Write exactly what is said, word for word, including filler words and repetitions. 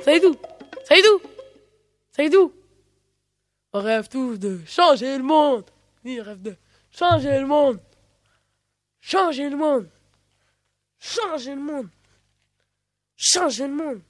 Saïdou, Saïdou, Saïdou. On rêve tous de changer le monde. Oui, on rêve de changer le monde. Changer le monde. Changer le monde. Changer le monde.